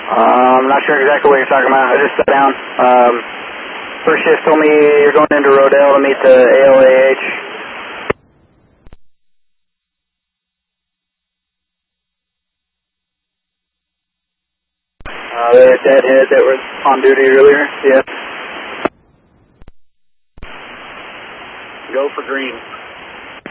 I'm not sure exactly what you're talking about. I just sat down. First shift told me you're going into Rodale to meet the ALAH. The deadhead that was on duty earlier, yes. Go for green.